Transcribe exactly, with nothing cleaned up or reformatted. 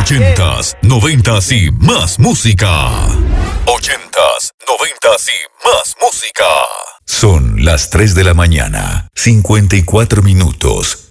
Ochentas, noventas y más música. Ochentas, noventas y más música. Son las tres de la mañana, cincuenta y cuatro minutos.